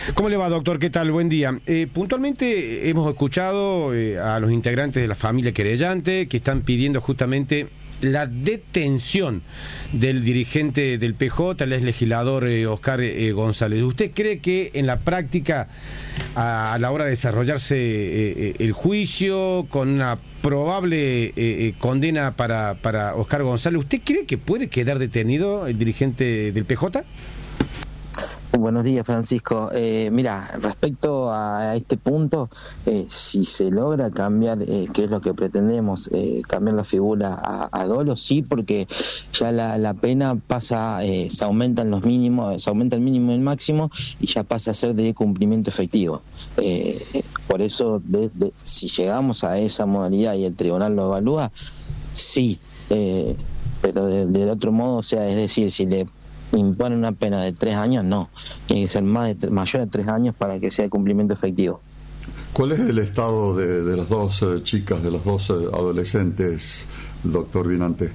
¿Cómo le va, doctor? ¿Qué tal? Buen día. Puntualmente hemos escuchado a los integrantes de la familia querellante que están pidiendo justamente la detención del dirigente del PJ, el ex legislador Oscar González. ¿Usted cree que en la práctica, a la hora de desarrollarse el juicio, con una probable condena para Oscar González, ¿usted cree que puede quedar detenido el dirigente del PJ? Buenos días, Francisco. Mira, respecto a este punto, si se logra cambiar, que es lo que pretendemos, cambiar la figura a dolo, sí, porque ya la pena pasa, se aumentan los mínimos, se aumenta el mínimo y el máximo y ya pasa a ser de cumplimiento efectivo. Por eso, si llegamos a esa modalidad y el tribunal lo evalúa, sí, pero del otro modo, o sea, es decir, si le impone una pena de 3 años, no. Tiene que ser mayor de 3 años para que sea de cumplimiento efectivo. ¿Cuál es el estado de las dos chicas, de los dos adolescentes, doctor Vinante?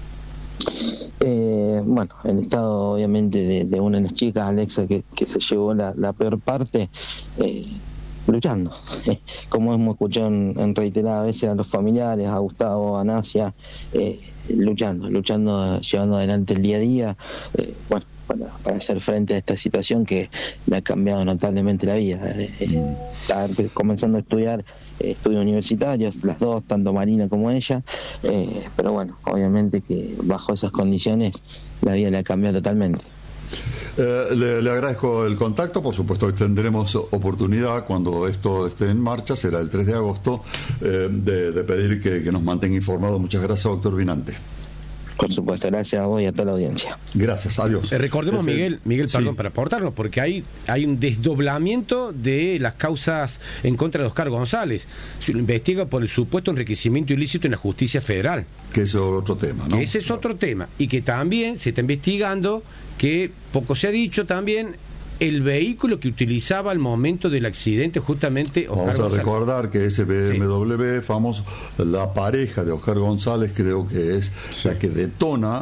Bueno, el estado obviamente de una de las chicas, Alexa, que se llevó la peor parte, luchando, como hemos escuchado en reiteradas veces a los familiares, a Gustavo, a Nasia, luchando, llevando adelante el día a día, para hacer frente a esta situación que le ha cambiado notablemente la vida. Está comenzando a estudiar estudios universitarios, las dos, tanto Marina como ella, pero bueno, obviamente que bajo esas condiciones la vida le ha cambiado totalmente. Le agradezco el contacto, por supuesto que tendremos oportunidad cuando esto esté en marcha, será el 3 de agosto, de pedir que nos mantenga informados. Muchas gracias, doctor Vinante. Por supuesto, gracias a vos y a toda la audiencia. Gracias, adiós. Recordemos, Miguel, perdón, sí, para aportarnos, porque hay un desdoblamiento de las causas en contra de Oscar González. Se lo investiga por el supuesto enriquecimiento ilícito en la justicia federal. Que ese es otro tema, ¿no? Que ese es otro tema. Y que también se está investigando, que poco se ha dicho también, el vehículo que utilizaba al momento del accidente justamente Oscar González. Vamos a recordar que ese BMW famoso, la pareja de Oscar González, creo que es la que detona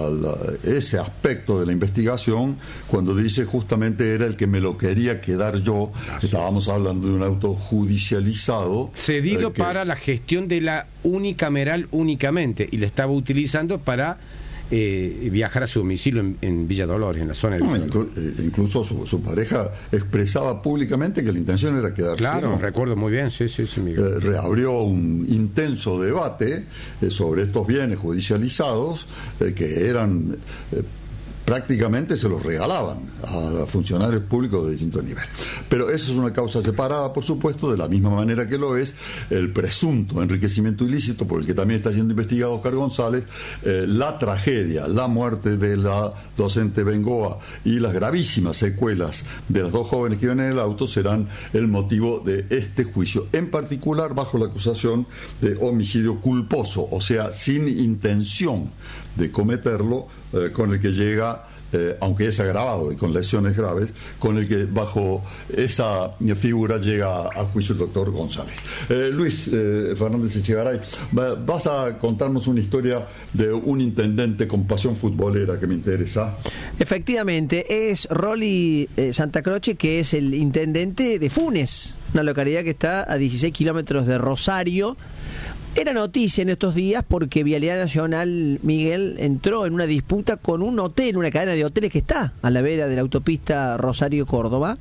ese aspecto de la investigación, cuando dice justamente era el que me lo quería quedar yo. Estábamos hablando de un auto judicializado cedido para la gestión de la unicameral únicamente, y lo estaba utilizando para viajar a su domicilio en Villa Dolores, en la zona de Villa Dolores. Incluso su pareja expresaba públicamente que la intención era quedarse. Claro, ¿no? Recuerdo muy bien, sí, Miguel. Reabrió un intenso debate sobre estos bienes judicializados que eran prácticamente se los regalaban a funcionarios públicos de distinto nivel. Pero esa es una causa separada, por supuesto, de la misma manera que lo es el presunto enriquecimiento ilícito por el que también está siendo investigado Oscar González, la tragedia, la muerte de la docente Bengoa y las gravísimas secuelas de las dos jóvenes que iban en el auto serán el motivo de este juicio, en particular bajo la acusación de homicidio culposo, o sea, sin intención de cometerlo, con el que llega, aunque es agravado y con lesiones graves, con el que bajo esa figura llega a juicio el doctor González. Luis Fernández Echegaray, vas a contarnos una historia de un intendente con pasión futbolera que me interesa. Efectivamente, es Rolly Santa Croce, que es el intendente de Funes, una localidad que está a 16 kilómetros de Rosario. Era noticia en estos días porque Vialidad Nacional, Miguel, entró en una disputa con un hotel, una cadena de hoteles que está a la vera de la autopista Rosario-Córdoba,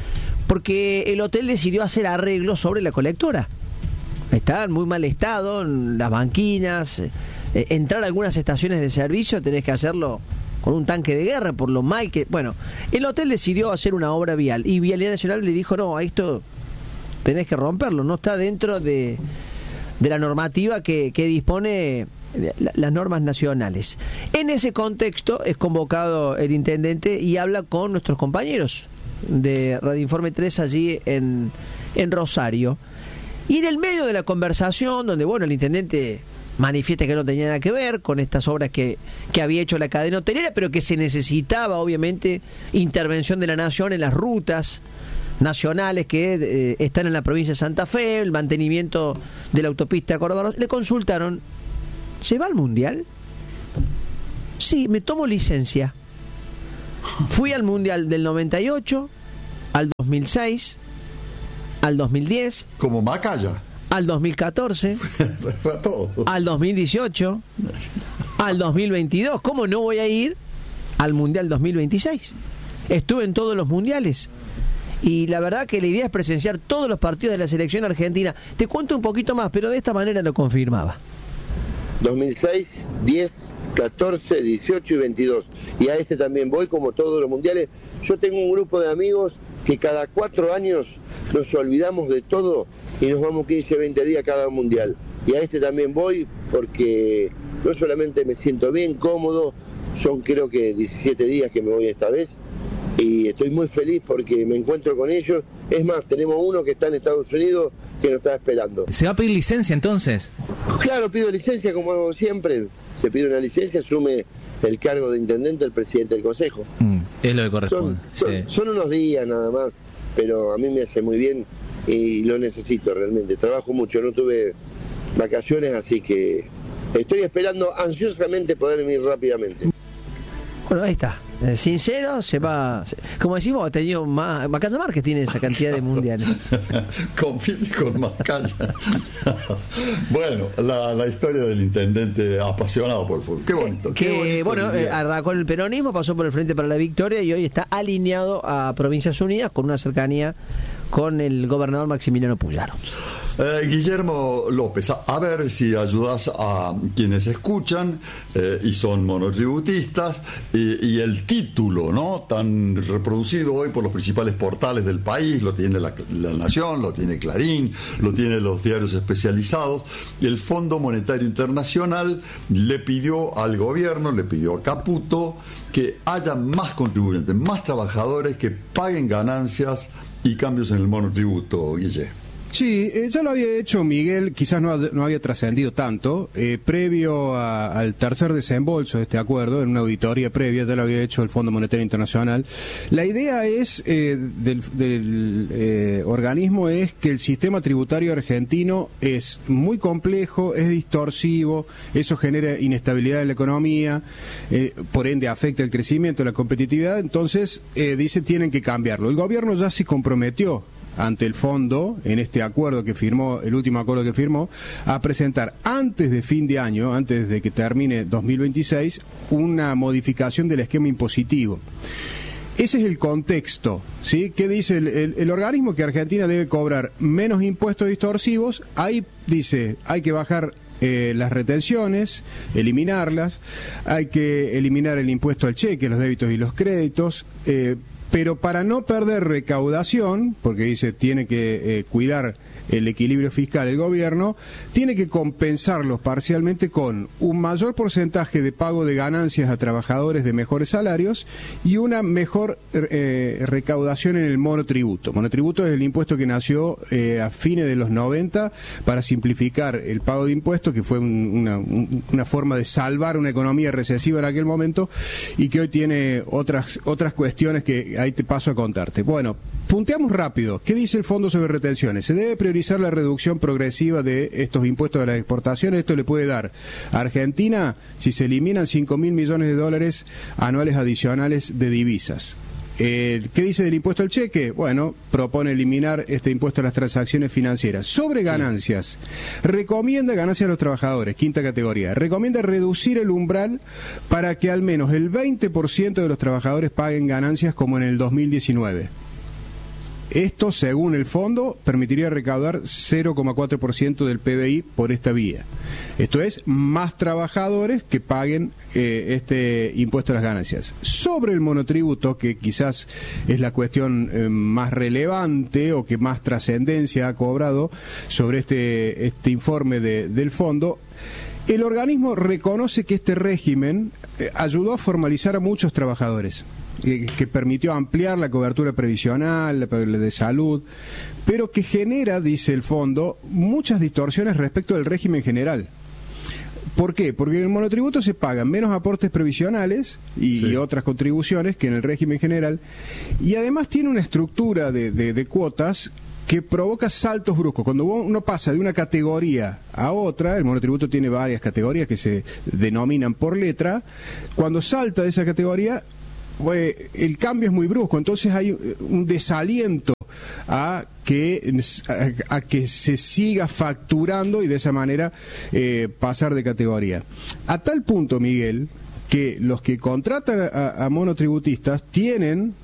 porque el hotel decidió hacer arreglos sobre la colectora. Está en muy mal estado, las banquinas, entrar a algunas estaciones de servicio tenés que hacerlo con un tanque de guerra por lo mal que... Bueno, el hotel decidió hacer una obra vial y Vialidad Nacional le dijo, no, esto tenés que romperlo, no está dentro de la normativa que dispone las normas nacionales. En ese contexto es convocado el intendente y habla con nuestros compañeros de Radio Informe 3 allí en Rosario. Y en el medio de la conversación, donde el intendente manifiesta que no tenía nada que ver con estas obras que había hecho la cadena hotelera, pero que se necesitaba obviamente intervención de la nación en las rutas nacionales que están en la provincia de Santa Fe, el mantenimiento de la autopista Córdoba. Le consultaron, ¿se va al Mundial? Sí, me tomo licencia. Fui al Mundial del 98, al 2006, al 2010, como Macaya, al 2014, al 2018, al 2022. ¿Cómo no voy a ir al Mundial 2026? Estuve en todos los mundiales. Y la verdad que la idea es presenciar todos los partidos de la selección argentina. Te cuento un poquito más, pero de esta manera lo confirmaba. 2006, 10, 14, 18 y 22. Y a este también voy, como todos los mundiales. Yo tengo un grupo de amigos que cada 4 años nos olvidamos de todo y nos vamos 15, 20 días cada mundial. Y a este también voy porque no solamente me siento bien, cómodo, son creo que 17 días que me voy esta vez. Y estoy muy feliz porque me encuentro con ellos. Es más, tenemos uno que está en Estados Unidos que nos está esperando. ¿Se va a pedir licencia entonces? Claro, pido licencia como hago siempre. Se pide una licencia, asume el cargo de intendente el presidente del consejo. Es lo que corresponde. Son unos días nada más, pero a mí me hace muy bien y lo necesito realmente. Trabajo mucho, no tuve vacaciones, así que estoy esperando ansiosamente poder ir rápidamente. Bueno, ahí está. Sincero, se va. Como decimos, ha tenido más. Macaya Márquez tiene esa cantidad de mundiales. Compite con Macaya. Bueno, la historia del intendente apasionado por el fútbol. Qué bonito. Bueno, arrancó el peronismo, pasó por el Frente para la Victoria y hoy está alineado a Provincias Unidas con una cercanía con el gobernador Maximiliano Puyaro. Guillermo López, a ver si ayudas a quienes escuchan y son monotributistas y el título, ¿no? Tan reproducido hoy por los principales portales del país, lo tiene la Nación, lo tiene Clarín, lo tienen los diarios especializados. El Fondo Monetario Internacional le pidió al gobierno, le pidió a Caputo que haya más contribuyentes, más trabajadores que paguen ganancias y cambios en el monotributo, Guille. Sí, ya lo había hecho Miguel, quizás no había trascendido tanto, previo al tercer desembolso de este acuerdo, en una auditoría previa, ya lo había hecho el Fondo Monetario Internacional. La idea es del organismo es que el sistema tributario argentino es muy complejo, es distorsivo, eso genera inestabilidad en la economía, por ende afecta el crecimiento, la competitividad, entonces dice tienen que cambiarlo. El gobierno ya se comprometió ante el fondo, en este acuerdo que firmó, el último acuerdo que firmó, a presentar antes de fin de año, antes de que termine 2026, una modificación del esquema impositivo. Ese es el contexto, ¿sí? ¿Qué dice el organismo? Que Argentina debe cobrar menos impuestos distorsivos. Ahí dice, hay que bajar las retenciones, eliminarlas, hay que eliminar el impuesto al cheque, los débitos y los créditos, pero para no perder recaudación, porque dice tiene que cuidar el equilibrio fiscal el gobierno, tiene que compensarlos parcialmente con un mayor porcentaje de pago de ganancias a trabajadores de mejores salarios y una mejor recaudación en el monotributo. Monotributo es el impuesto que nació a fines de los 90 para simplificar el pago de impuestos, que fue una forma de salvar una economía recesiva en aquel momento y que hoy tiene otras cuestiones que ahí te paso a contarte. Bueno, punteamos rápido. ¿Qué dice el Fondo sobre retenciones? Se debe priorizar la reducción progresiva de estos impuestos de las exportaciones. Esto le puede dar a Argentina, si se eliminan, $5.000 millones anuales adicionales de divisas. ¿Qué dice del impuesto al cheque? Bueno, propone eliminar este impuesto a las transacciones financieras. Sobre ganancias, recomienda ganancias a los trabajadores, quinta categoría. Recomienda reducir el umbral para que al menos el 20% de los trabajadores paguen ganancias como en el 2019. Esto, según el fondo, permitiría recaudar 0,4% del PBI por esta vía. Esto es, más trabajadores que paguen este impuesto a las ganancias. Sobre el monotributo, que quizás es la cuestión más relevante o que más trascendencia ha cobrado sobre este informe del fondo, el organismo reconoce que este régimen ayudó a formalizar a muchos trabajadores, que permitió ampliar la cobertura previsional, la de salud, pero que genera, dice el fondo, muchas distorsiones respecto del régimen general. ¿Por qué? Porque en el monotributo se pagan menos aportes previsionales y otras contribuciones que en el régimen general, y además tiene una estructura de cuotas que provoca saltos bruscos. Cuando uno pasa de una categoría a otra, el monotributo tiene varias categorías que se denominan por letra, cuando salta de esa categoría el cambio es muy brusco, entonces hay un desaliento a que se siga facturando y de esa manera pasar de categoría. A tal punto, Miguel, que los que contratan a monotributistas tienen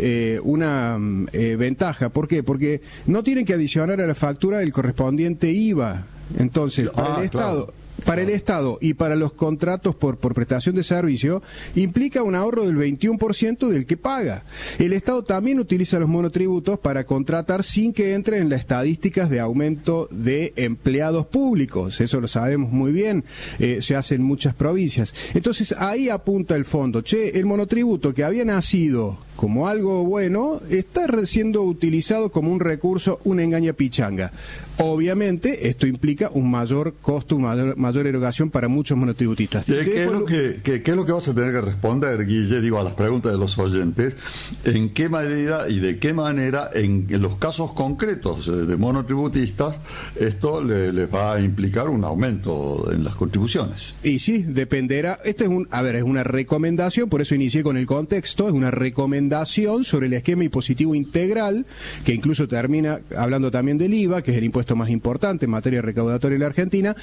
una ventaja. ¿Por qué? Porque no tienen que adicionar a la factura el correspondiente IVA. Entonces, para el Estado... Claro. Para el Estado y para los contratos por prestación de servicio, implica un ahorro del 21% del que paga. El Estado también utiliza los monotributos para contratar sin que entre en las estadísticas de aumento de empleados públicos. Eso lo sabemos muy bien, se hace en muchas provincias. Entonces, ahí apunta el fondo. El monotributo que había nacido como algo bueno, está siendo utilizado como un recurso, una engaña pichanga. Obviamente, esto implica un mayor costo, mayor erogación para muchos monotributistas. ¿Qué es lo que vas a tener que responder, Guille, a las preguntas de los oyentes? ¿En qué medida y de qué manera, en los casos concretos de monotributistas, esto les va a implicar un aumento en las contribuciones? Y sí, dependerá. Este es una recomendación, por eso inicié con el contexto, es una recomendación sobre el esquema impositivo integral, que incluso termina hablando también del IVA, que es el impuesto más importante en materia recaudatoria en la Argentina,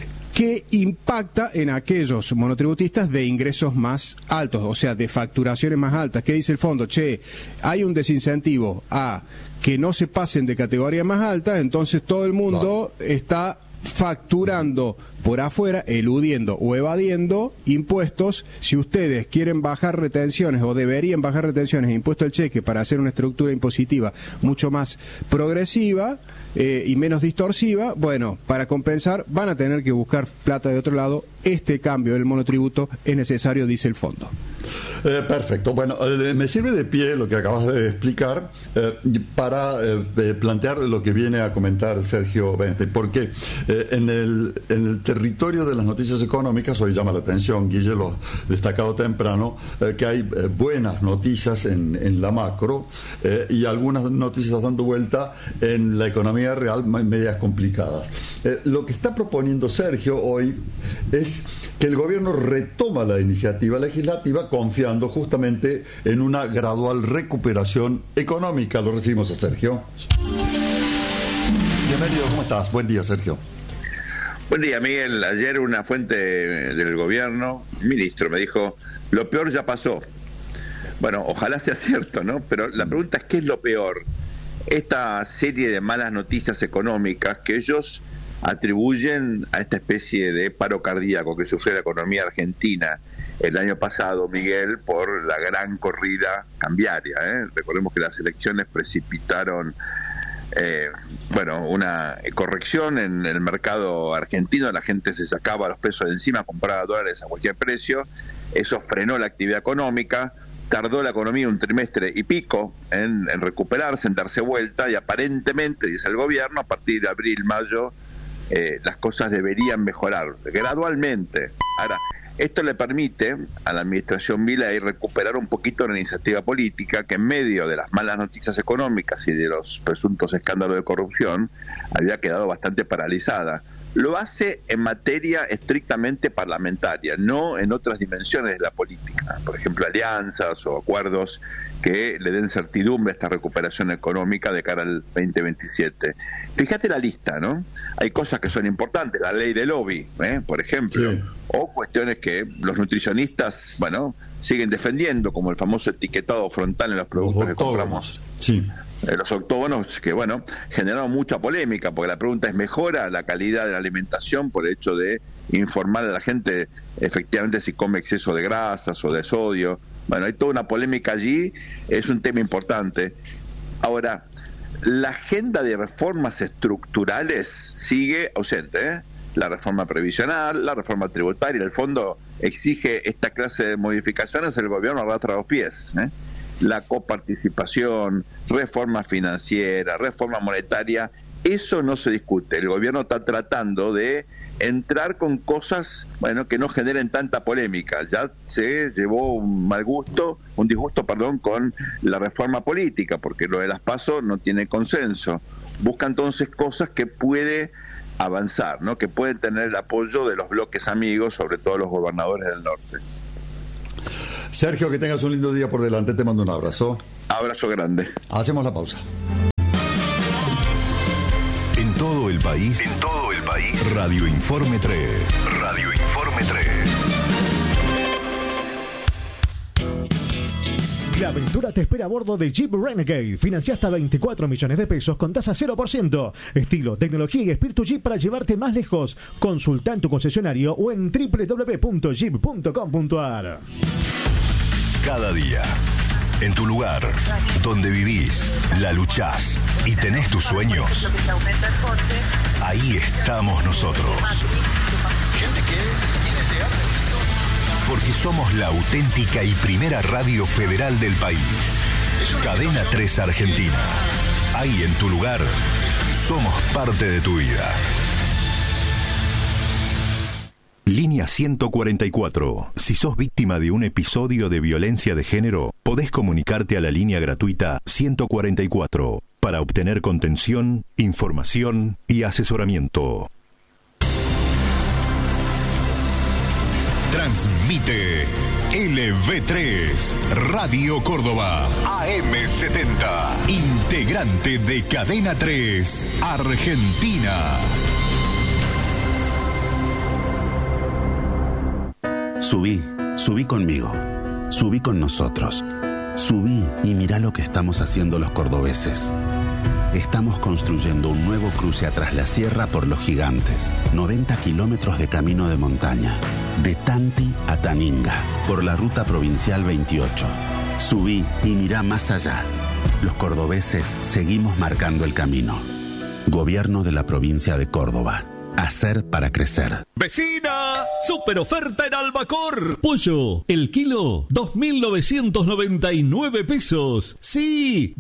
que impacta en aquellos monotributistas de ingresos más altos, o sea, de facturaciones más altas. ¿Qué dice el fondo? Hay un desincentivo a que no se pasen de categoría más alta, entonces todo el mundo está facturando por afuera, eludiendo o evadiendo impuestos. Si ustedes quieren bajar retenciones o deberían bajar retenciones e impuesto al cheque para hacer una estructura impositiva mucho más progresiva y menos distorsiva, bueno, para compensar van a tener que buscar plata de otro lado. Este cambio del monotributo es necesario, dice el fondo. Perfecto. Bueno, me sirve de pie lo que acabas de explicar para plantear lo que viene a comentar Sergio Bernstein, porque en el territorio de las noticias económicas hoy llama la atención, Guille lo destacado temprano, que hay buenas noticias en la macro y algunas noticias dando vuelta en la economía real, medias complicadas. Lo que está proponiendo Sergio hoy es que el gobierno retoma la iniciativa legislativa confiando justamente en una gradual recuperación económica. Lo recibimos a Sergio. Bienvenido, ¿cómo estás? Buen día, Sergio. Buen día, Miguel. Ayer una fuente del gobierno, ministro, me dijo, lo peor ya pasó. Bueno, ojalá sea cierto, ¿no? Pero la pregunta es, ¿qué es lo peor? Esta serie de malas noticias económicas que ellos atribuyen a esta especie de paro cardíaco que sufrió la economía argentina el año pasado, Miguel, por la gran corrida cambiaria. Recordemos que las elecciones precipitaron una corrección en el mercado argentino. La gente se sacaba los pesos de encima, compraba dólares a cualquier precio. Eso frenó la actividad económica. Tardó la economía un trimestre y pico en recuperarse, en darse vuelta, y aparentemente, dice el gobierno, a partir de abril, mayo, las cosas deberían mejorar gradualmente. Ahora, esto le permite a la administración Milei recuperar un poquito la iniciativa política que en medio de las malas noticias económicas y de los presuntos escándalos de corrupción había quedado bastante paralizada. Lo hace en materia estrictamente parlamentaria, no en otras dimensiones de la política, por ejemplo, alianzas o acuerdos que le den certidumbre a esta recuperación económica de cara al 2027. Fíjate la lista, ¿no? Hay cosas que son importantes, la ley de lobby, por ejemplo, sí, o cuestiones que los nutricionistas, siguen defendiendo, como el famoso etiquetado frontal en los productos que compramos. Sí. Los octógonos que, generaron mucha polémica, porque la pregunta es, ¿mejora la calidad de la alimentación por el hecho de informar a la gente efectivamente si come exceso de grasas o de sodio? Hay toda una polémica allí, es un tema importante. Ahora, la agenda de reformas estructurales sigue ausente, La reforma previsional, la reforma tributaria, el fondo exige esta clase de modificaciones, el gobierno arrastra los pies, La coparticipación, reforma financiera, reforma monetaria, eso no se discute. El gobierno está tratando de entrar con cosas, que no generen tanta polémica. Ya se llevó un disgusto, con la reforma política, porque lo de las PASO no tiene consenso. Busca entonces cosas que puede avanzar, que pueden tener el apoyo de los bloques amigos, sobre todo los gobernadores del norte. Sergio, que tengas un lindo día por delante, te mando un abrazo. Abrazo grande. Hacemos la pausa. En todo el país. Radio Informe 3. Radio Informe 3. La aventura te espera a bordo de Jeep Renegade. Financia hasta 24 millones de pesos con tasa 0%. Estilo, tecnología y espíritu Jeep para llevarte más lejos. Consulta en tu concesionario o en www.jeep.com.ar. Cada día, en tu lugar, donde vivís, la luchás y tenés tus sueños, ahí estamos nosotros. Porque somos la auténtica y primera radio federal del país. Cadena 3 Argentina. Ahí en tu lugar, somos parte de tu vida. Línea 144. Si sos víctima de un episodio de violencia de género, podés comunicarte a la línea gratuita 144 para obtener contención, información y asesoramiento. Transmite LV3 Radio Córdoba AM70, integrante de Cadena 3 Argentina. Subí conmigo, subí con nosotros, subí y mirá lo que estamos haciendo los cordobeses. Estamos construyendo un nuevo cruce a Tras la Sierra por Los Gigantes, 90 kilómetros de camino de montaña, de Tanti a Taninga, por la ruta provincial 28. Subí y mirá más allá. Los cordobeses seguimos marcando el camino. Gobierno de la provincia de Córdoba. Hacer para crecer. ¡Vecina! ¡Super oferta en Albacor! Pollo, el kilo, 2.999 pesos. ¡Sí!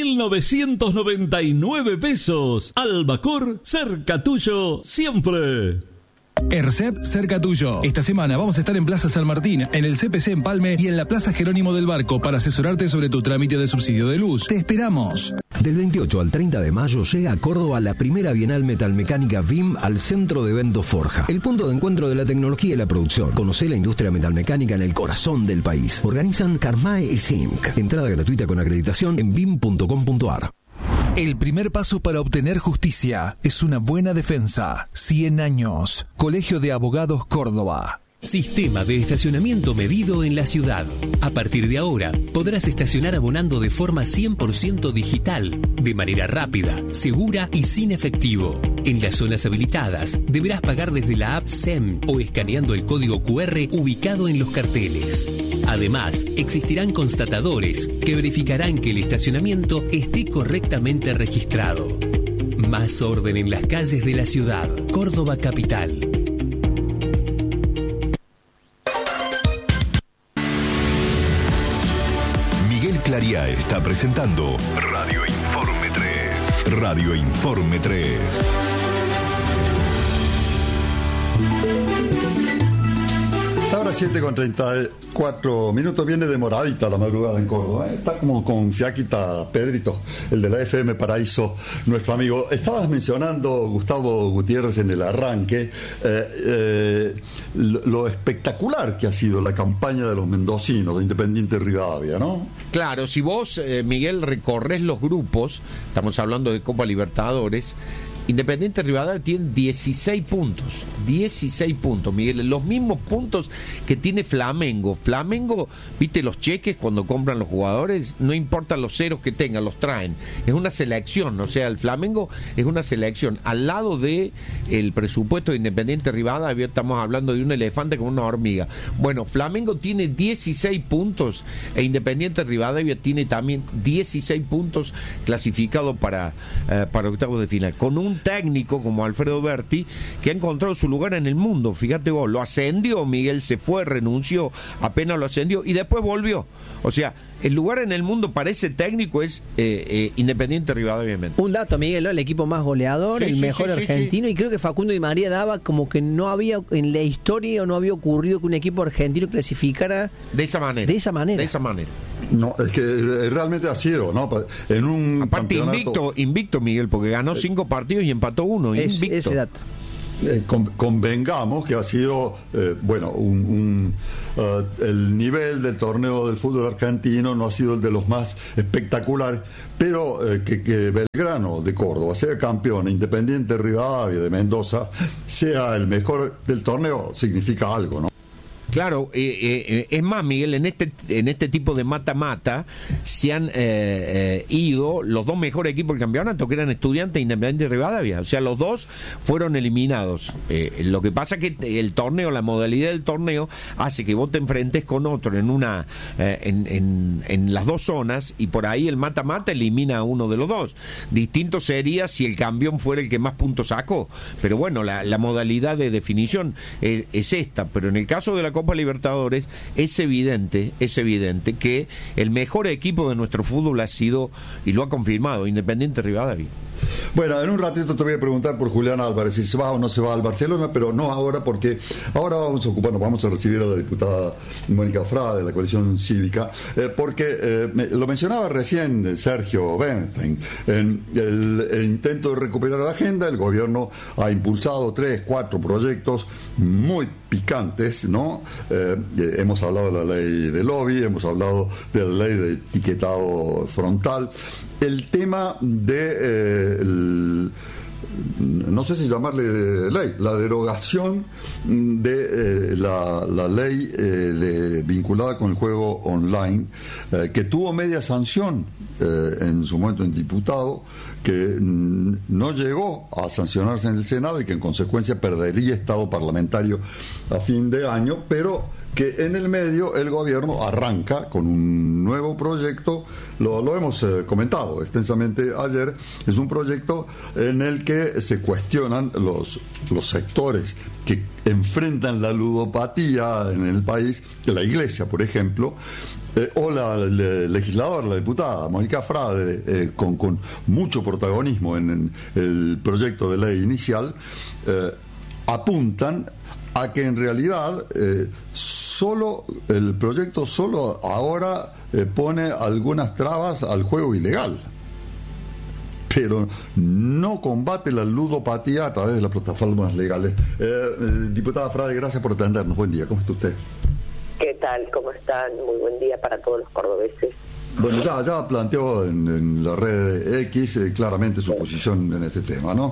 2.999 pesos. Albacor, cerca tuyo, siempre. ERCEP cerca tuyo. Esta semana vamos a estar en Plaza San Martín, en el CPC Empalme y en la Plaza Jerónimo del Barco para asesorarte sobre tu trámite de subsidio de luz. ¡Te esperamos! Del 28 al 30 de mayo llega a Córdoba la primera Bienal Metalmecánica BIM al Centro de Eventos Forja, el punto de encuentro de la tecnología y la producción. Conocé la industria metalmecánica en el corazón del país. Organizan Carmae y Zinc. Entrada gratuita con acreditación en bim.com.ar. El primer paso para obtener justicia es una buena defensa. 100 años. Colegio de Abogados Córdoba. Sistema de estacionamiento medido en la ciudad. A partir de ahora, podrás estacionar abonando de forma 100% digital, de manera rápida, segura y sin efectivo. En las zonas habilitadas, deberás pagar desde la app SEM o escaneando el código QR ubicado en los carteles. Además, existirán constatadores que verificarán que el estacionamiento esté correctamente registrado. Más orden en las calles de la ciudad. Córdoba Capital. Claría está presentando Radio Informe 3. Radio Informe 3. Ahora 7:34 minutos, viene demoradita la madrugada en Córdoba, ¿eh? Está como con fiaquita Pedrito, el de la FM Paraíso, nuestro amigo. Estabas mencionando, Gustavo Gutiérrez, en el arranque, lo espectacular que ha sido la campaña de los mendocinos, de Independiente Rivadavia, ¿no? Claro, si vos, Miguel, recorres los grupos, estamos hablando de Copa Libertadores, Independiente Rivadavia tiene 16 puntos. 16 puntos, Miguel. Los mismos puntos que tiene Flamengo. Flamengo, viste los cheques cuando compran los jugadores, no importan los ceros que tengan, los traen. Es una selección, o sea, el Flamengo es una selección. Al lado de el presupuesto de Independiente Rivadavia, estamos hablando de un elefante con una hormiga. Bueno, Flamengo tiene 16 puntos e Independiente Rivadavia tiene también 16 puntos clasificados para octavos de final. Con un técnico como Alfredo Berti, que ha encontrado su lugar en el mundo. Fíjate vos, lo ascendió, Miguel se fue, renunció, apenas lo ascendió y después volvió. O sea, el lugar en el mundo para ese técnico es Independiente Rivadavia. Un dato, Miguel, ¿no? El equipo más goleador, el mejor argentino, y creo que Facundo Di María daba como que no había en la historia o no había ocurrido que un equipo argentino clasificara de esa manera. De esa manera. De esa manera. No, es que realmente ha sido, ¿no? En un aparte campeonato... invicto, Miguel, porque ganó 5 partidos y empató 1. Invicto. Ese dato. convengamos que ha sido, el nivel del torneo del fútbol argentino no ha sido el de los más espectaculares, pero que Belgrano de Córdoba sea campeón, Independiente Rivadavia de Mendoza sea el mejor del torneo, significa algo, ¿no? Claro, es más, Miguel, en este tipo de mata-mata se han ido los dos mejores equipos del campeonato, que eran Estudiantes e Independiente Rivadavia. O sea, los dos fueron eliminados. Lo que pasa es que el torneo, la modalidad del torneo, hace que vos te enfrentes con otro en las dos zonas, y por ahí el mata-mata elimina a uno de los dos. Distinto sería si el campeón fuera el que más puntos sacó. Pero bueno, la modalidad de definición es esta. Pero en el caso de la Copa Libertadores es evidente que el mejor equipo de nuestro fútbol ha sido, y lo ha confirmado, Independiente Rivadavia. Bueno, en un ratito te voy a preguntar por Julián Álvarez si se va o no se va al Barcelona, pero no ahora, porque ahora vamos a recibir a la diputada Mónica Frade de la coalición cívica, porque lo mencionaba recién Sergio Bernstein, en el intento de recuperar la agenda. El gobierno ha impulsado 3-4 proyectos muy picantes, ¿no? Hemos hablado de la ley de lobby, hemos hablado de la ley de etiquetado frontal, el tema de no sé si llamarle ley, la derogación de la ley vinculada con el juego online, que tuvo media sanción en su momento en diputado, que no llegó a sancionarse en el Senado y que en consecuencia perdería estado parlamentario a fin de año, pero que en el medio el gobierno arranca con un nuevo proyecto, lo hemos comentado extensamente ayer. Es un proyecto en el que se cuestionan los sectores que enfrentan la ludopatía en el país, la Iglesia, por ejemplo, o la legisladora, la diputada Mónica Frade, con mucho protagonismo en el proyecto de ley inicial, apuntan a que en realidad el proyecto solo ahora pone algunas trabas al juego ilegal, pero no combate la ludopatía a través de las plataformas legales. Diputada Frade, gracias por atendernos. Buen día, ¿cómo está usted? ¿Qué tal? ¿Cómo están? Muy buen día para todos los cordobeses. Bueno, ya planteó en la red X claramente su posición en este tema, ¿no?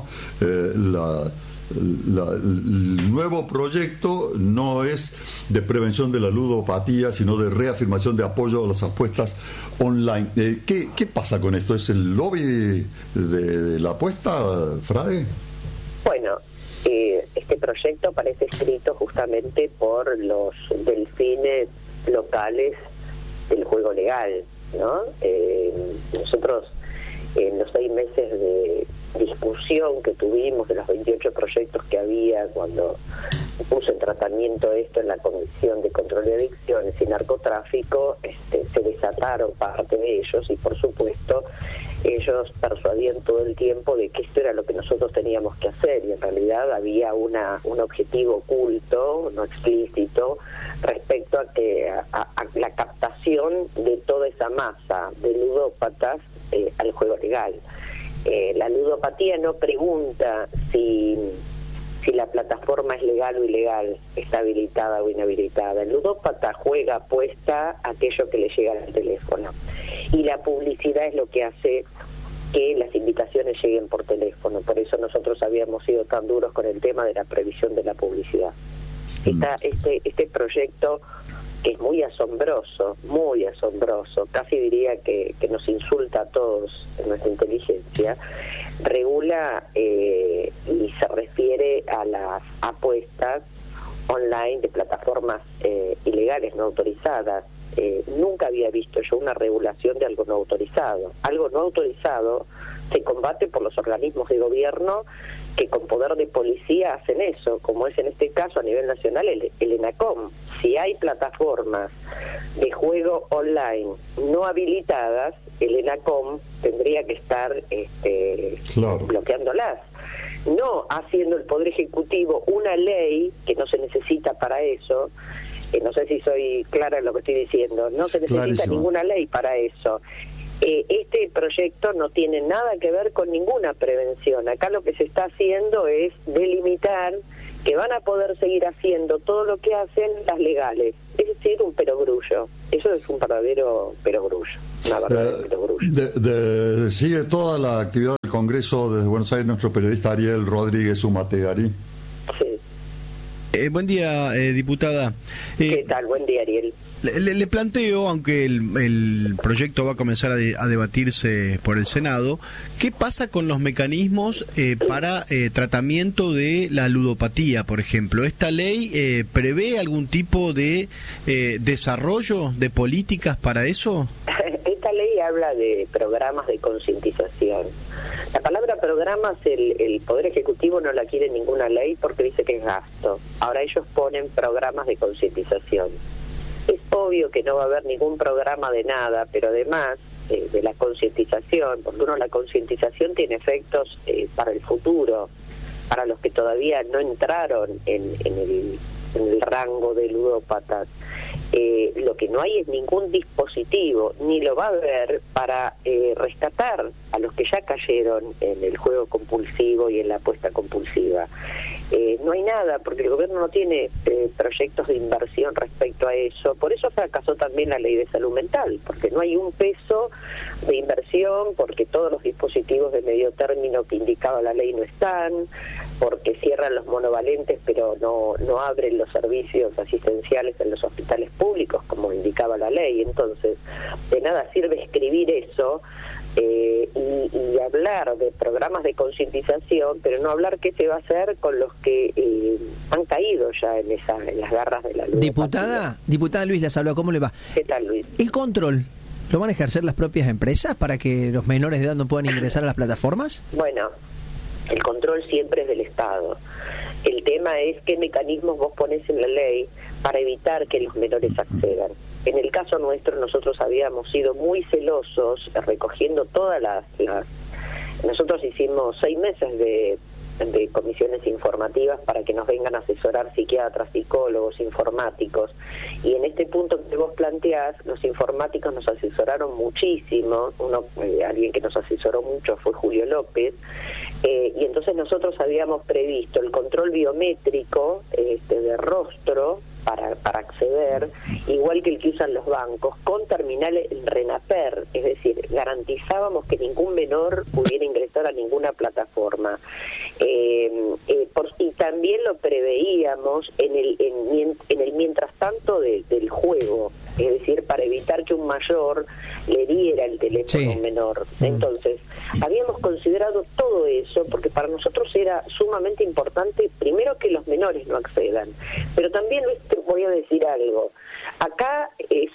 El nuevo proyecto no es de prevención de la ludopatía, sino de reafirmación de apoyo a las apuestas online. ¿Qué pasa con esto? ¿Es el lobby de la apuesta, Frade? Bueno, este proyecto parece escrito justamente por los delfines locales del juego legal, ¿no? Nosotros, en los 6 meses de discusión que tuvimos de los 28 proyectos que había cuando puso en tratamiento esto en la Comisión de Control de Adicciones y Narcotráfico, se desataron parte de ellos, y por supuesto ellos persuadían todo el tiempo de que esto era lo que nosotros teníamos que hacer, y en realidad había un objetivo oculto, no explícito, respecto a la captación de toda esa masa de ludópatas al juego legal. La ludopatía no pregunta si la plataforma es legal o ilegal, está habilitada o inhabilitada. El ludópata juega, apuesta aquello que le llega al teléfono. Y la publicidad es lo que hace que las invitaciones lleguen por teléfono. Por eso nosotros habíamos sido tan duros con el tema de la prohibición de la publicidad. Este proyecto, que es muy asombroso, casi diría que nos insulta a todos en nuestra inteligencia, regula y se refiere a las apuestas online de plataformas ilegales, no autorizadas. Nunca había visto yo una regulación de algo no autorizado. Algo no autorizado se combate por los organismos de gobierno que con poder de policía hacen eso, como es en este caso a nivel nacional el ENACOM. Si hay plataformas de juego online no habilitadas, el ENACOM tendría que estar bloqueándolas. No haciendo el Poder Ejecutivo una ley que no se necesita para eso. No sé si soy clara en lo que estoy diciendo. No se necesita ninguna ley para eso. Este proyecto no tiene nada que ver con ninguna prevención. Acá lo que se está haciendo es delimitar que van a poder seguir haciendo todo lo que hacen las legales, es decir, un perogrullo. Eso es un verdadero perogrullo, una verdadera perogrullo. Sigue toda la actividad del Congreso desde Buenos Aires nuestro periodista Ariel Rodríguez Umategari. Buen día, diputada. ¿Qué tal? Buen día, Ariel. Le planteo, aunque el proyecto va a comenzar a debatirse por el Senado, ¿qué pasa con los mecanismos para tratamiento de la ludopatía, por ejemplo? ¿Esta ley prevé algún tipo de desarrollo de políticas para eso? Esta ley habla de programas de concientización. La palabra programas, el Poder Ejecutivo no la quiere en ninguna ley porque dice que es gasto. Ahora ellos ponen programas de concientización. Es obvio que no va a haber ningún programa de nada, pero además de la concientización, porque la concientización tiene efectos para el futuro, para los que todavía no entraron en el rango de ludópatas. Lo que no hay es ningún dispositivo, ni lo va a haber para rescatar a los que ya cayeron en el juego compulsivo y en la apuesta compulsiva. No hay nada, porque el gobierno no tiene proyectos de inversión respecto a eso. Por eso fracasó también la ley de salud mental, porque no hay un peso de inversión, porque todos los dispositivos de medio término que indicaba la ley no están, porque cierran los monovalentes pero no abren los servicios asistenciales en los hospitales públicos como indicaba la ley. Entonces, de nada sirve escribir eso y hablar de programas de concientización, pero no hablar qué se va a hacer con los que han caído ya en las garras de la ludopatía. Diputada Luis, la saluda, ¿cómo le va? ¿Qué tal, Luis? ¿El control lo van a ejercer las propias empresas para que los menores de edad no puedan ingresar a las plataformas? Bueno, el control siempre es del Estado. El tema es qué mecanismos vos ponés en la ley para evitar que los menores accedan. En el caso nuestro, nosotros habíamos sido muy celosos recogiendo todas las... Nosotros hicimos 6 meses de comisiones informativas para que nos vengan a asesorar psiquiatras, psicólogos, informáticos, y en este punto que vos planteás, los informáticos nos asesoraron muchísimo. Alguien que nos asesoró mucho fue Julio López, y entonces nosotros habíamos previsto el control biométrico de rostro para acceder, igual que el que usan los bancos, con terminales RENAPER, es decir, garantizábamos que ningún menor pudiera ingresar a ninguna plataforma. Y también lo preveíamos en el mientras tanto del juego, es decir, para evitar que un mayor le diera el teléfono a un menor. Entonces, habíamos considerado todo eso, porque para nosotros era sumamente importante, primero, que los menores no accedan, pero también, voy a decir algo, acá es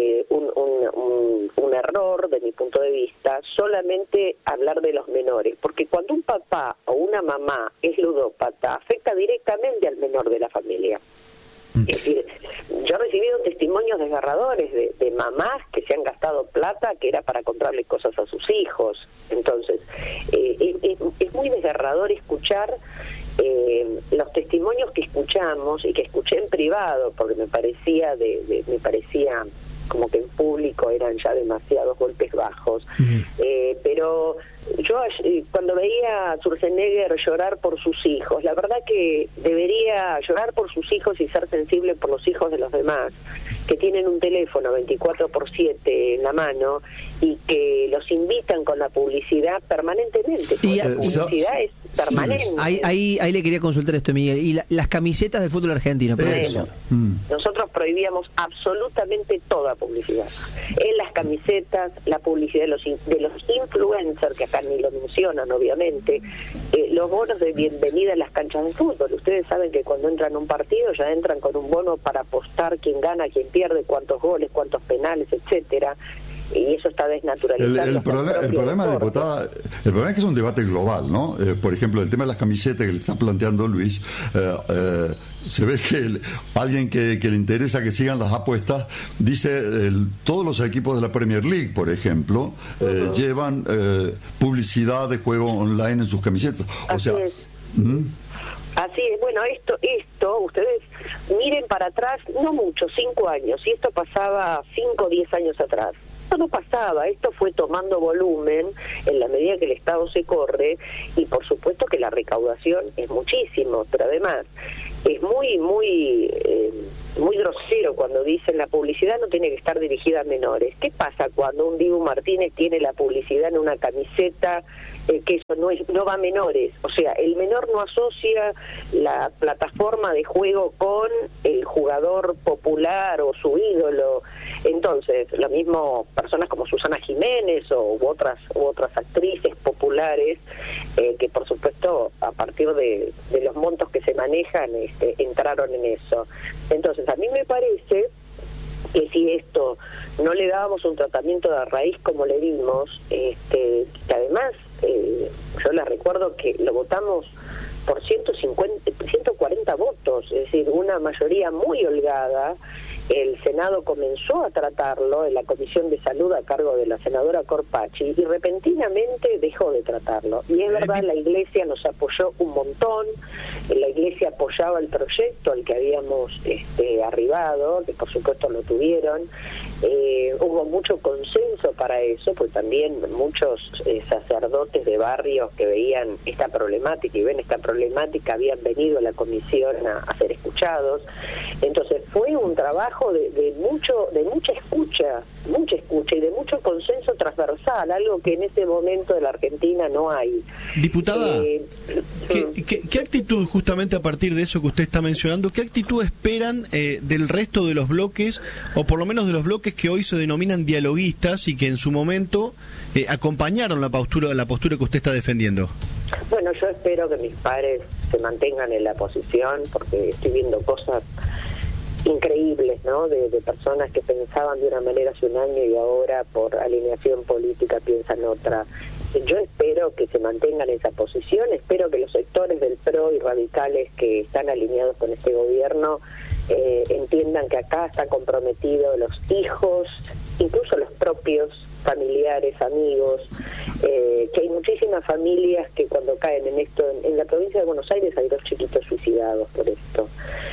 un error, de mi punto de vista, solamente hablar de los menores, porque cuando un papá o una mamá es ludópata, afecta directamente al menor de la familia. Es decir, yo he recibido testimonios desgarradores de mamás que se han gastado plata que era para comprarle cosas a sus hijos. Entonces, es muy desgarrador escuchar los testimonios que escuchamos y que escuché en privado, porque me parecía como que en público eran ya demasiados golpes bajos. Pero yo cuando veía a Schwarzenegger llorar por sus hijos, la verdad que debería llorar por sus hijos y ser sensible por los hijos de los demás, que tienen un teléfono 24/7 en la mano y que los invitan con la publicidad permanentemente. La publicidad es permanente. Ahí le quería consultar esto, Miguel. Y las camisetas del fútbol argentino. Bueno, nosotros prohibíamos absolutamente toda publicidad. En las camisetas, la publicidad de los influencers, que acá ni lo mencionan, obviamente, los bonos de bienvenida en las canchas de fútbol. Ustedes saben que cuando entran a un partido ya entran con un bono para apostar quién gana, quién pierde, cuántos goles, cuántos penales, etcétera. Y eso está desnaturalizando. El problema, diputada, el problema es que es un debate global, ¿no? Por ejemplo, el tema de las camisetas que le está planteando Luis, se ve que alguien que le interesa que sigan las apuestas dice todos los equipos de la Premier League, por ejemplo, llevan publicidad de juego online en sus camisetas. Así es. Bueno, esto, ustedes miren para atrás, no mucho, 5 años, y esto pasaba 5 o 10 años atrás. esto no pasaba, esto fue tomando volumen en la medida que el Estado se corre, y por supuesto que la recaudación es muchísimo, pero además es muy grosero cuando dicen la publicidad no tiene que estar dirigida a menores. ¿Qué pasa cuando un Dibu Martínez tiene la publicidad en una camiseta que eso no va a menores? O sea, el menor no asocia la plataforma de juego con el jugador popular o su ídolo. Entonces, lo mismo personas como Susana Jiménez u otras actrices populares que por supuesto a partir de los montos que se manejan entraron en eso. Entonces, a mí me parece que si esto no le dábamos un tratamiento de raíz como le dimos, que además yo les recuerdo que lo votamos por 140 votos, es decir, una mayoría muy holgada. El Senado comenzó a tratarlo en la Comisión de Salud a cargo de la senadora Corpachi y repentinamente dejó de tratarlo. Y es verdad, la Iglesia nos apoyó un montón, la Iglesia apoyaba el proyecto al que habíamos arribado, que por supuesto lo tuvieron. Hubo mucho consenso para eso, pues también muchos sacerdotes de barrios que veían esta problemática y ven esta problemática habían venido a la comisión a ser escuchados. Entonces fue un trabajo de mucha escucha y de mucho consenso transversal, algo que en este momento de la Argentina no hay. Diputada, ¿qué actitud, justamente a partir de eso que usted está mencionando, qué actitud esperan del resto de los bloques, o por lo menos de los bloques que hoy se denominan dialoguistas y que en su momento acompañaron la postura que usted está defendiendo? Bueno, yo espero que mis pares se mantengan en la posición, porque estoy viendo cosas increíbles, ¿no? De personas que pensaban de una manera hace un año y ahora por alineación política piensan otra. Yo espero que se mantengan en esa posición, espero que los sectores del PRO y radicales que están alineados con este gobierno entiendan que acá están comprometidos los hijos, incluso los propios familiares, amigos, que hay muchísimas familias que cuando caen en esto, en la provincia de Buenos Aires hay 2 chiquitos suicidados por esto.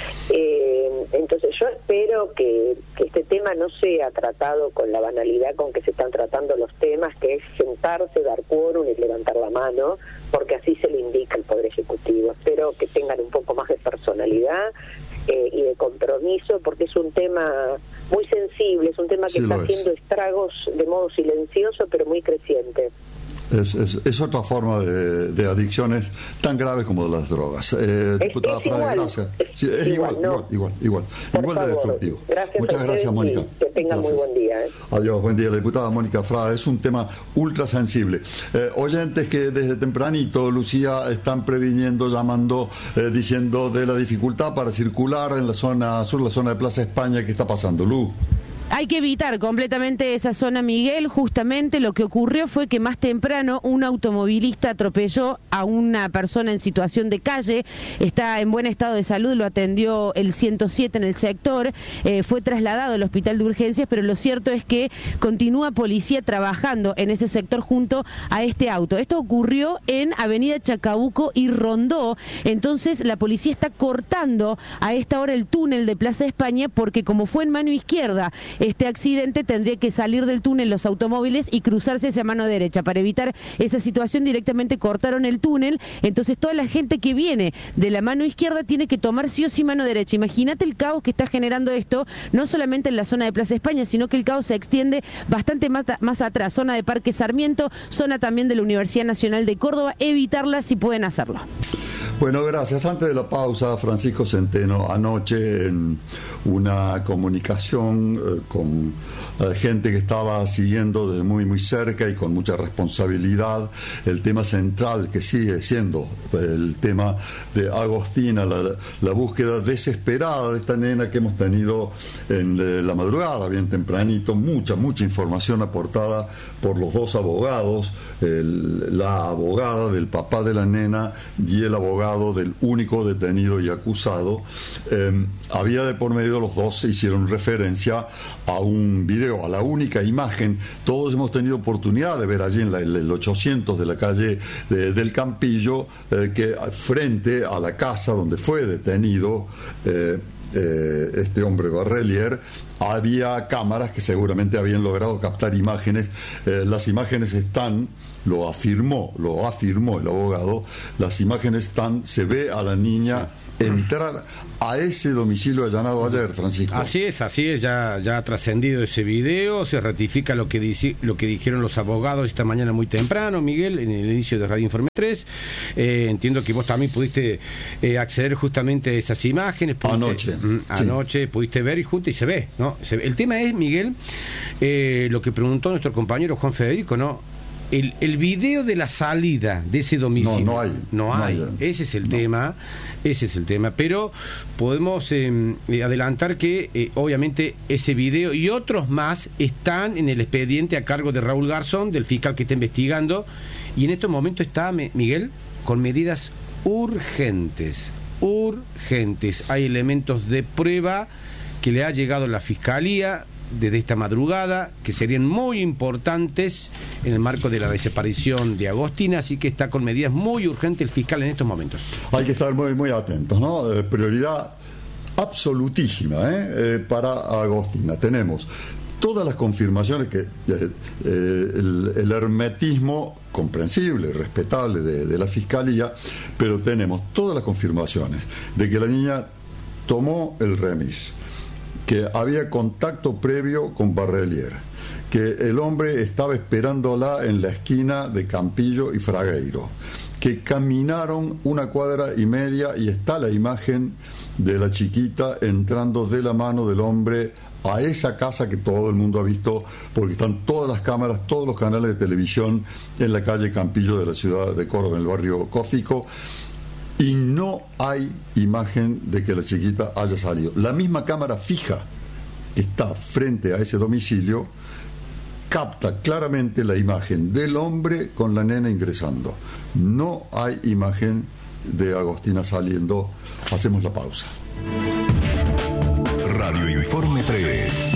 Entonces yo espero que este tema no sea tratado con la banalidad con que se están tratando los temas, que es sentarse, dar quórum y levantar la mano, porque así se le indica al Poder Ejecutivo. Espero que tengan un poco más de personalidad y de compromiso, porque es un tema muy sensible, es un tema que está haciendo estragos de modo silencioso pero muy creciente. Es otra forma de adicciones tan graves como las drogas. Diputada Frade, gracias. Es igual de destructivo. Muchas gracias, Mónica. Que tengan muy buen día. Adiós, buen día. La diputada Mónica Frade. Es un tema ultra sensible. Oyentes que desde tempranito, Lucía, están previniendo, llamando, diciendo de la dificultad para circular en la zona sur, la zona de Plaza España. ¿Qué está pasando, Lu? Hay que evitar completamente esa zona, Miguel. Justamente lo que ocurrió fue que más temprano un automovilista atropelló a una persona en situación de calle. Está en buen estado de salud, lo atendió el 107 en el sector. Fue trasladado al hospital de urgencias, pero lo cierto es que continúa policía trabajando en ese sector junto a este auto. Esto ocurrió en Avenida Chacabuco y Rondó. Entonces la policía está cortando a esta hora el túnel de Plaza España, porque como fue en mano izquierda este accidente, tendría que salir del túnel los automóviles y cruzarse hacia mano derecha. Para evitar esa situación directamente cortaron el túnel, entonces toda la gente que viene de la mano izquierda tiene que tomar sí o sí mano derecha. Imagínate el caos que está generando esto, no solamente en la zona de Plaza España, sino que el caos se extiende bastante más atrás, zona de Parque Sarmiento, zona también de la Universidad Nacional de Córdoba. Evitarla si pueden hacerlo. Bueno, gracias. Antes de la pausa, Francisco Centeno, anoche en una comunicación con gente que estaba siguiendo de muy cerca y con mucha responsabilidad el tema central que sigue siendo el tema de Agostina, la búsqueda desesperada de esta nena que hemos tenido en la madrugada, bien tempranito, mucha información aportada por los 2 abogados, la abogada del papá de la nena y el abogado del único detenido y acusado. Había de por medio, los dos hicieron referencia a un video, a la única imagen. Todos hemos tenido oportunidad de ver allí en el 800 de la calle del Campillo, que frente a la casa donde fue detenido, este hombre Barrelier, había cámaras que seguramente habían logrado captar imágenes. Las imágenes están, lo afirmó el abogado, las imágenes están, se ve a la niña entrar a ese domicilio allanado ayer, Francisco. Así es, ya ha trascendido ese video, se ratifica lo que dijeron los abogados esta mañana muy temprano, Miguel, en el inicio de Radio Informe 3. Entiendo que vos también pudiste acceder justamente a esas imágenes. Anoche pudiste ver y se ve, ¿no? El tema es, Miguel, lo que preguntó nuestro compañero Juan Federico, ¿no? El video de la salida de ese domicilio. No hay. Ese es el tema. Pero podemos adelantar que obviamente ese video y otros más están en el expediente a cargo de Raúl Garzón, del fiscal que está investigando, y en estos momentos está, Miguel, con medidas urgentes. Hay elementos de prueba que le ha llegado a la Fiscalía desde esta madrugada, que serían muy importantes en el marco de la desaparición de Agostina, así que está con medidas muy urgentes el fiscal en estos momentos. Hay que estar muy, muy atentos, ¿no? Prioridad absolutísima para Agostina. Tenemos todas las confirmaciones que el hermetismo comprensible, respetable de la Fiscalía, pero tenemos todas las confirmaciones de que la niña tomó el remis, que había contacto previo con Barrelier, que el hombre estaba esperándola en la esquina de Campillo y Fragueiro, que caminaron 1,5 cuadras y está la imagen de la chiquita entrando de la mano del hombre a esa casa que todo el mundo ha visto, porque están todas las cámaras, todos los canales de televisión en la calle Campillo de la ciudad de Córdoba, en el barrio Cófico, y no hay imagen de que la chiquita haya salido. La misma cámara fija que está frente a ese domicilio capta claramente la imagen del hombre con la nena ingresando. No hay imagen de Agostina saliendo. Hacemos la pausa. Radio Informe 3.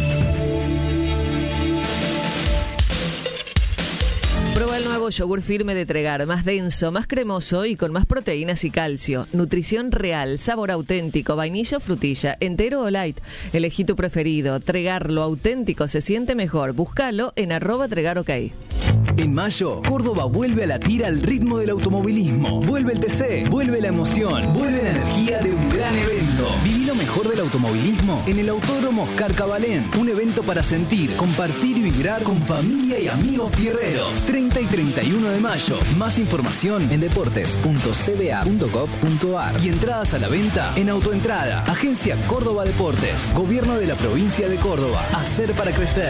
Prueba el nuevo yogur firme de Tregar, más denso, más cremoso y con más proteínas y calcio. Nutrición real, sabor auténtico, vainilla o frutilla, entero o light. Elegí tu preferido. Tregar, lo auténtico se siente mejor. Búscalo en @TregarOK. En mayo, Córdoba vuelve a latir al ritmo del automovilismo. Vuelve el TC, vuelve la emoción, vuelve la energía de un gran evento. Viví lo mejor del automovilismo en el Autódromo Oscar Cabalén. Un evento para sentir, compartir y vibrar con familia y amigos fierreros. 30 y 31 de mayo. Más información en deportes.cba.gov.ar y entradas a la venta en Autoentrada. Agencia Córdoba Deportes. Gobierno de la provincia de Córdoba. Hacer para crecer.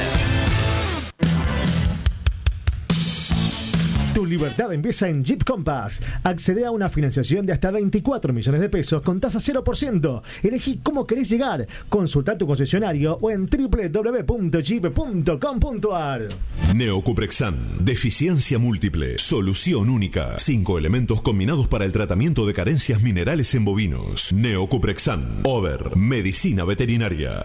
Tu libertad empieza en Jeep Compass. Accede a una financiación de hasta 24 millones de pesos con tasa 0%. Elegí cómo querés llegar. Consulta tu concesionario o en www.jeep.com.ar. Neocuprexan. Deficiencia múltiple. Solución única. 5 elementos combinados para el tratamiento de carencias minerales en bovinos. Neocuprexan. Over. Medicina veterinaria.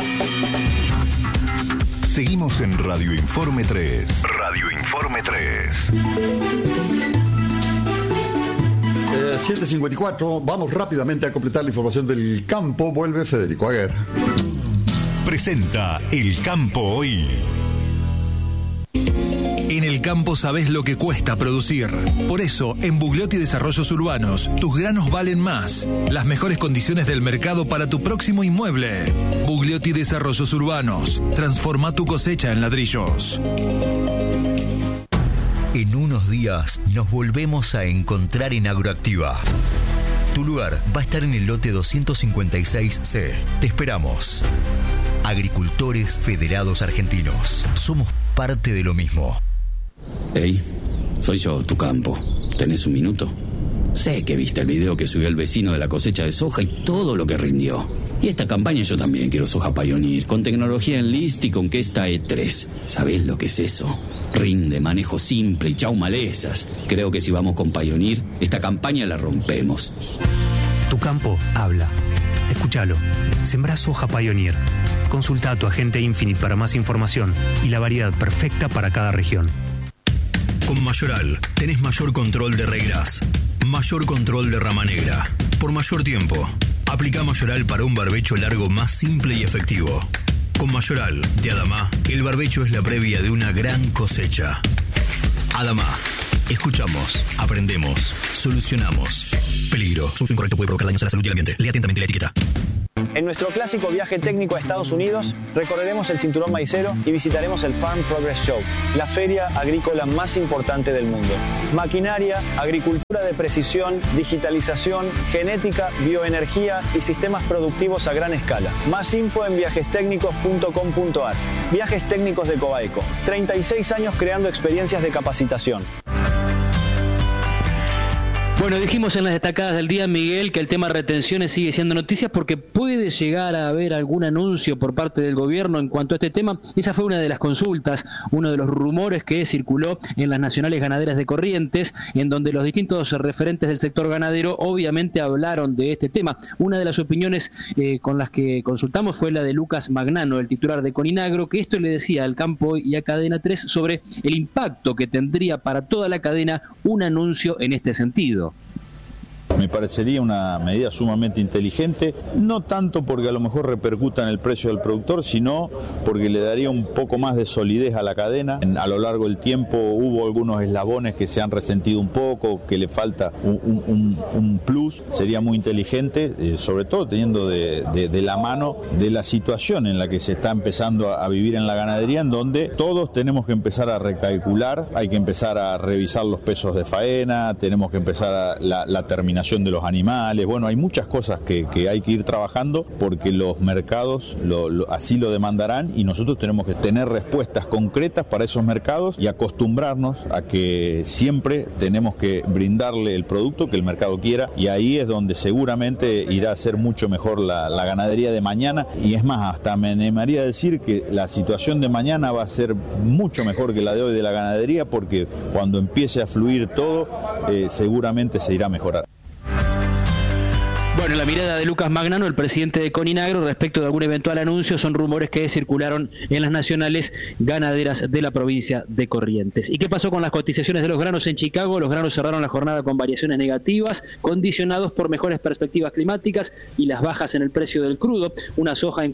Seguimos en Radio Informe 3. Radio Informe 3. 7:54. Vamos rápidamente a completar la información del campo. Vuelve Federico Aguer. Presenta El Campo Hoy. En el campo sabés lo que cuesta producir. Por eso, en Bugliotti Desarrollos Urbanos, tus granos valen más. Las mejores condiciones del mercado para tu próximo inmueble. Bugliotti Desarrollos Urbanos. Transforma tu cosecha en ladrillos. En unos días nos volvemos a encontrar en Agroactiva. Tu lugar va a estar en el lote 256C. Te esperamos. Agricultores Federados Argentinos. Somos parte de lo mismo. Hey, soy yo, tu campo. ¿Tenés un minuto? Sé que viste el video que subió el vecino de la cosecha de soja y todo lo que rindió. Y esta campaña yo también quiero soja Pioneer, con tecnología Enlist y con Questa E3. ¿Sabés lo que es eso? Rinde, manejo simple y chau malezas. Creo que si vamos con Pioneer, esta campaña la rompemos. Tu campo habla. Escúchalo. Sembrá soja Pioneer. Consulta a tu agente Infinite para más información y la variedad perfecta para cada región. Con Mayoral tenés mayor control de reglas, mayor control de rama negra, por mayor tiempo. Aplica Mayoral para un barbecho largo más simple y efectivo. Con Mayoral de Adamá, el barbecho es la previa de una gran cosecha. Adamá. Escuchamos, aprendemos, solucionamos. Peligro. Su uso incorrecto puede provocar daños a la salud y al ambiente. Lea atentamente la etiqueta. En nuestro clásico viaje técnico a Estados Unidos, recorreremos el cinturón maicero y visitaremos el Farm Progress Show, la feria agrícola más importante del mundo. Maquinaria, agricultura de precisión, digitalización, genética, bioenergía y sistemas productivos a gran escala. Más info en viajestecnicos.com.ar. Viajes Técnicos de Cobaeco. 36 años creando experiencias de capacitación. Bueno, dijimos en las destacadas del día, Miguel, que el tema retenciones sigue siendo noticias porque puede llegar a haber algún anuncio por parte del gobierno en cuanto a este tema. Esa fue una de las consultas, uno de los rumores que circuló en las nacionales ganaderas de Corrientes, en donde los distintos referentes del sector ganadero obviamente hablaron de este tema. Una de las opiniones con las que consultamos fue la de Lucas Magnano, el titular de Coninagro, que esto le decía al Campo y a Cadena 3 sobre el impacto que tendría para toda la cadena un anuncio en este sentido. Me parecería una medida sumamente inteligente, no tanto porque a lo mejor repercuta en el precio del productor, sino porque le daría un poco más de solidez a la cadena. A lo largo del tiempo hubo algunos eslabones que se han resentido un poco, que le falta un plus. Sería muy inteligente, sobre todo teniendo de la mano de la situación en la que se está empezando a vivir en la ganadería, en donde todos tenemos que empezar a recalcular, hay que empezar a revisar los pesos de faena, tenemos que empezar la terminación de los animales. Bueno, hay muchas cosas que hay que ir trabajando porque los mercados así lo demandarán y nosotros tenemos que tener respuestas concretas para esos mercados y acostumbrarnos a que siempre tenemos que brindarle el producto que el mercado quiera, y ahí es donde seguramente irá a ser mucho mejor la ganadería de mañana. Y es más, hasta me animaría a decir que la situación de mañana va a ser mucho mejor que la de hoy de la ganadería, porque cuando empiece a fluir todo seguramente se irá a mejorar. Bueno, la mirada de Lucas Magnano, el presidente de Coninagro, respecto de algún eventual anuncio, son rumores que circularon en las nacionales ganaderas de la provincia de Corrientes. ¿Y qué pasó con las cotizaciones de los granos en Chicago? Los granos cerraron la jornada con variaciones negativas, condicionados por mejores perspectivas climáticas y las bajas en el precio del crudo, una soja en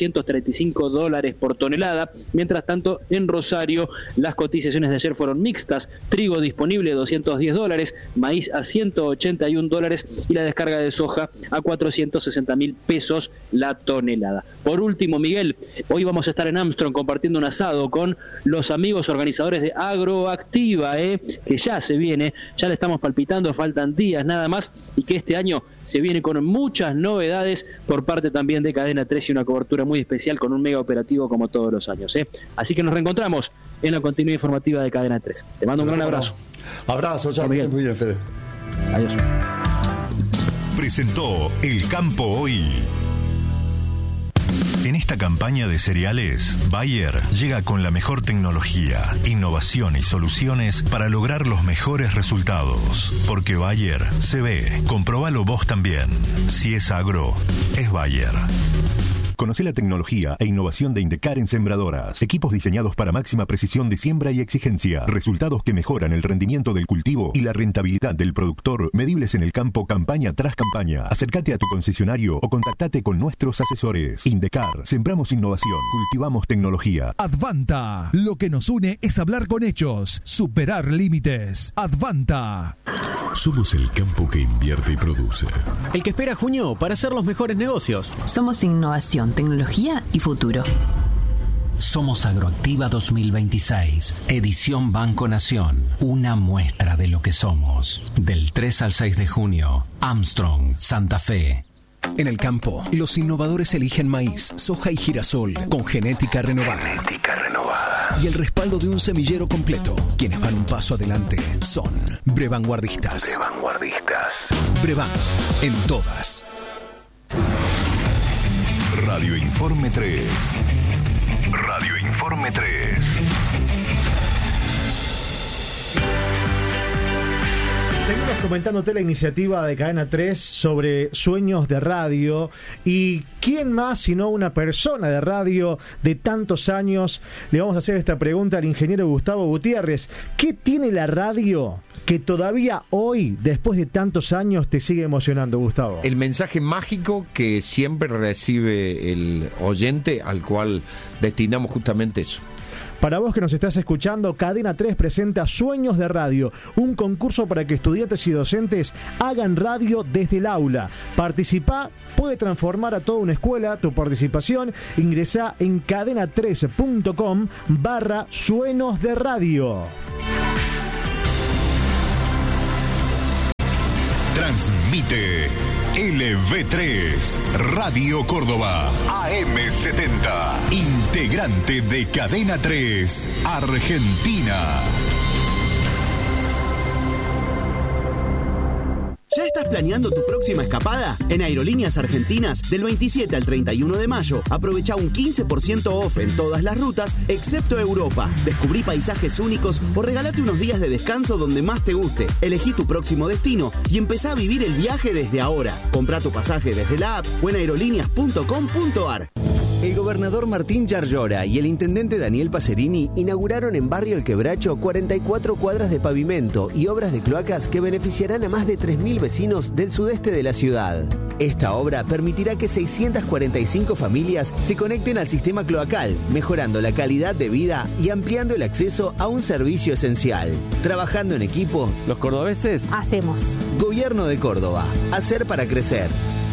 $435 por tonelada. Mientras tanto, en Rosario, las cotizaciones de ayer fueron mixtas: trigo disponible $210, maíz a $181 y la descarga de soja a 460.000 pesos la tonelada. Por último, Miguel, hoy vamos a estar en Armstrong compartiendo un asado con los amigos organizadores de Agroactiva, que ya se viene, ya le estamos palpitando, faltan días nada más, y que este año se viene con muchas novedades por parte también de Cadena 3 y una cobertura muy especial con un mega operativo como todos los años. Así que nos reencontramos en la continuidad informativa de Cadena 3. Te mando un gran abrazo. Abrazo, chao, muy bien, Fede. Adiós. Presentó El Campo Hoy. En esta campaña de cereales, Bayer llega con la mejor tecnología, innovación y soluciones para lograr los mejores resultados. Porque Bayer se ve. Comprobalo vos también. Si es agro, es Bayer. Conoce la tecnología e innovación de Indecar en sembradoras. Equipos diseñados para máxima precisión de siembra y exigencia. Resultados que mejoran el rendimiento del cultivo y la rentabilidad del productor, medibles en el campo campaña tras campaña. Acércate a tu concesionario o contactate con nuestros asesores. Indecar, sembramos innovación, cultivamos tecnología. Advanta, lo que nos une es hablar con hechos, superar límites. Advanta. Somos el campo que invierte y produce. El que espera junio para hacer los mejores negocios. Somos innovación, tecnología y futuro. Somos Agroactiva 2026, edición Banco Nación, una muestra de lo que somos. Del 3 al 6 de junio, Armstrong, Santa Fe. En el campo, los innovadores eligen maíz, soja y girasol con genética renovada. Y el respaldo de un semillero completo. Quienes van un paso adelante son Brevanguardistas. Brevan, en todas. Radio Informe 3. Radio Informe 3. Seguimos comentándote la iniciativa de Cadena 3 sobre sueños de radio. ¿Y quién más sino una persona de radio de tantos años? Le vamos a hacer esta pregunta al ingeniero Gustavo Gutiérrez. ¿Qué tiene la radio que todavía hoy, después de tantos años, te sigue emocionando, Gustavo? El mensaje mágico que siempre recibe el oyente, al cual destinamos justamente eso. Para vos que nos estás escuchando, Cadena 3 presenta Sueños de Radio, un concurso para que estudiantes y docentes hagan radio desde el aula. Participá, puede transformar a toda una escuela. Tu participación, ingresá en cadena3.com/Sueños de Radio. Transmite LV3, Radio Córdoba, AM70, integrante de Cadena 3, Argentina. ¿Ya estás planeando tu próxima escapada? En Aerolíneas Argentinas, del 27 al 31 de mayo, aprovecha un 15% off en todas las rutas, excepto Europa. Descubrí paisajes únicos o regalate unos días de descanso donde más te guste. Elegí tu próximo destino y empezá a vivir el viaje desde ahora. Comprá tu pasaje desde la app o en aerolíneas.com.ar. El gobernador Martín Yarlora y el intendente Daniel Pacerini inauguraron en Barrio El Quebracho 44 cuadras de pavimento y obras de cloacas que beneficiarán a más de 3.000 vecinos del sudeste de la ciudad. Esta obra permitirá que 645 familias se conecten al sistema cloacal, mejorando la calidad de vida y ampliando el acceso a un servicio esencial. Trabajando en equipo, los cordobeses hacemos. Gobierno de Córdoba. Hacer para crecer.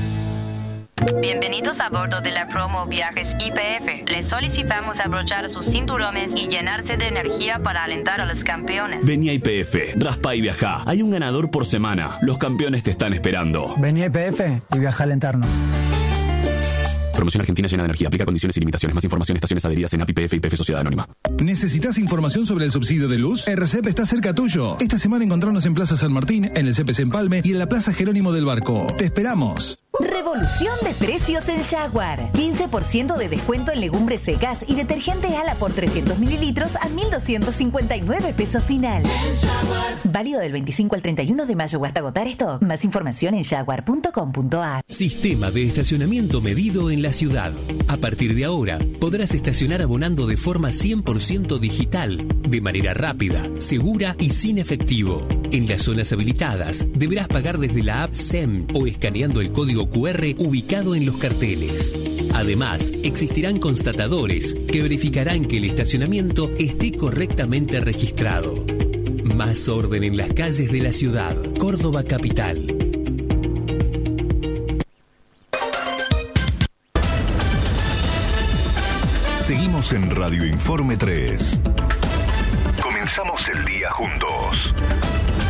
Bienvenidos a bordo de la promo Viajes YPF. Les solicitamos abrochar sus cinturones y llenarse de energía para alentar a los campeones. Vení a YPF, raspa y viajá. Hay un ganador por semana. Los campeones te están esperando. Vení a YPF y viaja a alentarnos. Promoción Argentina llena de energía. Aplica condiciones y limitaciones. Más información, estaciones adheridas en API YPF y YPF Sociedad Anónima. ¿Necesitas información sobre el subsidio de luz? RCEP está cerca tuyo. Esta semana encontrarnos en Plaza San Martín, en el CPC Empalme y en la Plaza Jerónimo del Barco. ¡Te esperamos! Revolución de precios en Jaguar. 15% de descuento en legumbres secas y detergente Ala por 300 mililitros a 1.259 pesos final. Válido del 25 al 31 de mayo o hasta agotar stock. Más información en jaguar.com.ar. Sistema de estacionamiento medido en la ciudad. A partir de ahora, podrás estacionar abonando de forma 100% digital, de manera rápida, segura y sin efectivo. En las zonas habilitadas, deberás pagar desde la app SEM o escaneando el código QR ubicado en los carteles. Además, existirán constatadores que verificarán que el estacionamiento esté correctamente registrado. Más orden en las calles de la ciudad. Córdoba Capital. Seguimos en Radio Informe 3. Comenzamos el día juntos.